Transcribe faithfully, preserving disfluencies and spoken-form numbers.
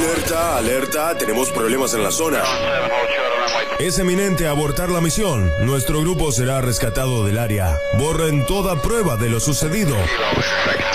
Alerta, alerta, tenemos problemas en la zona. Es eminente abortar la misión. Nuestro grupo será rescatado del área. Borren toda prueba de lo sucedido.